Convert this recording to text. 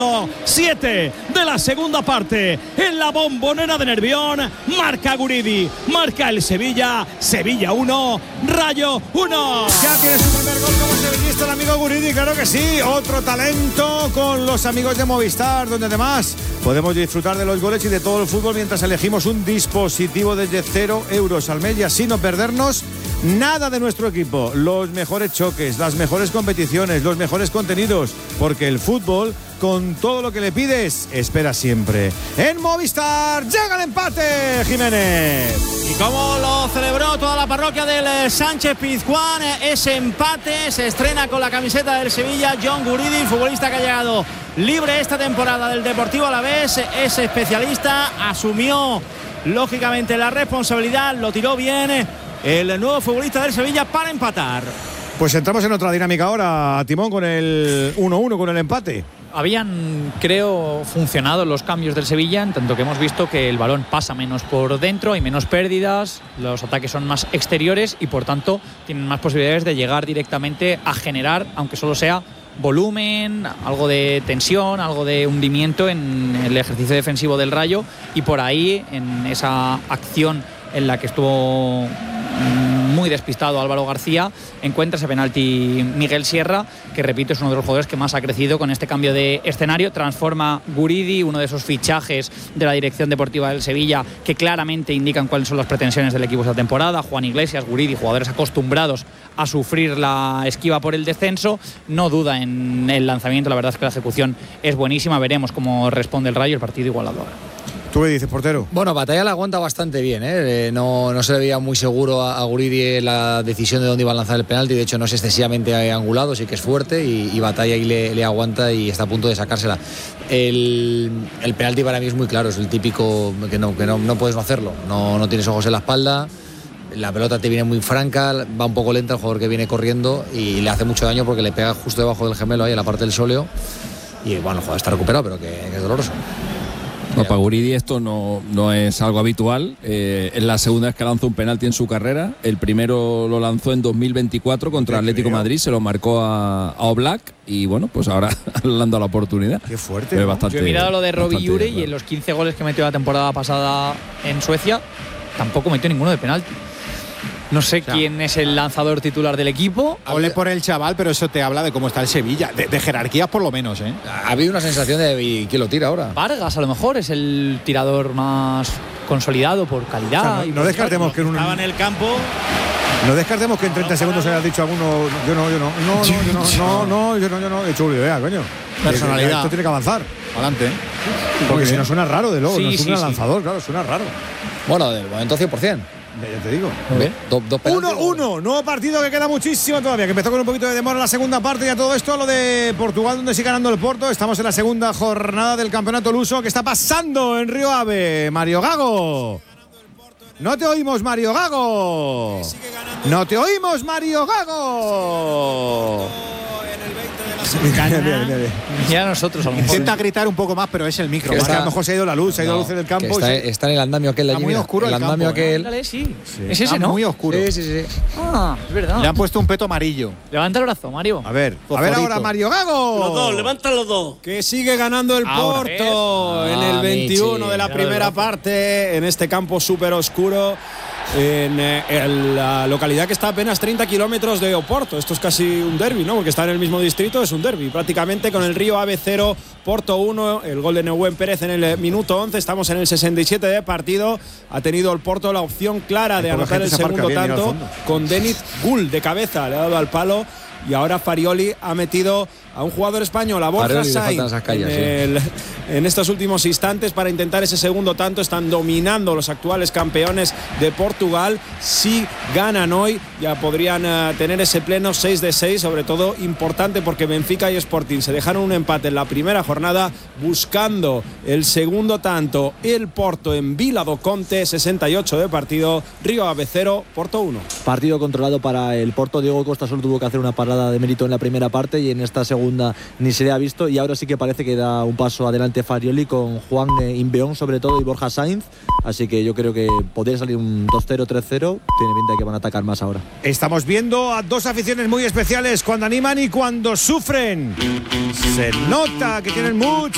7 de la segunda parte en la Bombonera de Nervión. Marca Guridi, marca el Sevilla. Sevilla 1, Rayo 1. Ya tiene su primer gol como sevillista el amigo Guridi, claro que sí. Otro talento con los amigos de Movistar, donde además podemos disfrutar de los goles y de todo el fútbol mientras elegimos un dispositivo desde 0 euros al mes y así no perdernos nada de nuestro equipo. Los mejores choques, las mejores competiciones, los mejores contenidos, porque el fútbol, con todo lo que le pides, espera siempre. En Movistar llega el empate, Jiménez. Y como lo celebró toda la parroquia del Sánchez Pizjuán, ese empate se estrena con la camiseta del Sevilla. John Guridi, futbolista que ha llegado libre esta temporada del Deportivo Alavés, es especialista, asumió lógicamente la responsabilidad, lo tiró bien el nuevo futbolista del Sevilla para empatar. Pues entramos en otra dinámica ahora, Timón, con el 1-1, con el empate. Habían, creo, funcionado los cambios del Sevilla, en tanto que hemos visto que el balón pasa menos por dentro, hay menos pérdidas, los ataques son más exteriores y por tanto tienen más posibilidades de llegar directamente a generar, aunque solo sea volumen, algo de tensión, algo de hundimiento en el ejercicio defensivo del Rayo, y por ahí, en esa acción en la que estuvo muy despistado Álvaro García, encuentra ese penalti Miguel Sierra, que repito es uno de los jugadores que más ha crecido con este cambio de escenario. Transforma Guridi, uno de esos fichajes de la dirección deportiva del Sevilla que claramente indican cuáles son las pretensiones del equipo esta temporada. Juan Iglesias, Guridi, jugadores acostumbrados a sufrir la esquiva por el descenso. No duda en el lanzamiento, la verdad es que la ejecución es buenísima. Veremos cómo responde el Rayo, el partido igualado ahora. ¿Tú qué dices, portero? Bueno, Batalla la aguanta bastante bien, ¿eh? No se le veía muy seguro a Guridi la decisión de dónde iba a lanzar el penalti. De hecho, no es excesivamente angulado, sí que es fuerte y Batalla ahí le aguanta y está a punto de sacársela. El penalti para mí es muy claro, es el típico que no puedes no hacerlo. No tienes ojos en la espalda, la pelota te viene muy franca, va un poco lenta el jugador que viene corriendo y le hace mucho daño porque le pega justo debajo del gemelo, ahí en la parte del sóleo. Y bueno, el jugador está recuperado, pero que es doloroso. No, para Guridi esto no es algo habitual. Es la segunda vez que lanza un penalti en su carrera. El primero lo lanzó en 2024 contra Atlético de Madrid, se lo marcó a Oblak y bueno, pues ahora le han dado la oportunidad. Qué fuerte, ¿no? Yo he mirado lo de Robbie Jure y en los 15 goles que metió la temporada pasada en Suecia tampoco metió ninguno de penalti. No sé quién es el lanzador titular del equipo. Ole por el chaval, pero eso te habla de cómo está el Sevilla, de jerarquías por lo menos, ¿eh? Ha habido una sensación de ¿quién lo tira ahora? Yo a lo mejor es el tirador más consolidado por calidad. O sea, no descartemos que estaba en el campo. No descartemos que en 30 segundos haya dicho alguno, yo no, he hecho un idea, coño. Personalidad. Esto tiene que avanzar. Adelante. Porque si no suena raro, de luego, Sí, no suena sí. lanzador, claro, suena raro. Bueno, del momento 100%. Ya te digo. 1-1, nuevo partido que queda muchísimo todavía, que empezó con un poquito de demora en la segunda parte y a todo esto lo de Portugal, donde sigue ganando el Porto. Estamos en la segunda jornada del campeonato luso. ¿Qué está pasando en Río Ave? Mario Gago. No te oímos, Mario Gago. No te oímos, Mario Gago. Ya nosotros a lo mejor. Intenta gritar un poco más, pero es el micro. Es que a lo mejor se ha ido la luz, en el campo. Está en el andamio aquel de allí. Está muy oscuro el andamio campo, aquel. Ándale, sí. Es Está ese, ¿no? muy oscuro. Sí. Ah, es verdad. Le han puesto un peto amarillo. Levanta el brazo, Mario. A ver Fosforito. ahora, Mario Gago. Los dos, levantan los dos. Que sigue ganando el Ahora, Porto en el 21 Michi, de la primera parte, en este campo súper oscuro, en la localidad que está a apenas 30 kilómetros de Oporto. Esto es casi un derbi, ¿no? Porque está en el mismo distrito, es un derbi prácticamente, con el Río Ave 0, Porto 1, el gol de Nehuen Pérez en el minuto 11. Estamos en el 67 de partido. Ha tenido el Porto la opción clara de anotar el segundo tanto con Denit Gul de cabeza, le ha dado al palo. Y ahora Farioli ha metido a un jugador español, a Borja Sainz, en estos últimos instantes para intentar ese segundo tanto. Están dominando los actuales campeones de Portugal. Si ganan hoy, ya podrían tener ese pleno 6-6, sobre todo importante porque Benfica y Sporting se dejaron un empate en la primera jornada, buscando el segundo tanto. El Porto en Vila do Conte, 68 de partido, Río Ave 0, Porto 1. Partido controlado para el Porto. Diego Costa solo tuvo que hacer una parada de mérito en la primera parte y en esta segunda ni se le ha visto, y ahora sí que parece que da un paso adelante Farioli con Juan Imbeón sobre todo y Borja Sainz, así que yo creo que podría salir un 2-0, 3-0, tiene pinta de que van a atacar más ahora. Estamos viendo a dos aficiones muy especiales, cuando animan y cuando sufren. Se nota que tienen mucha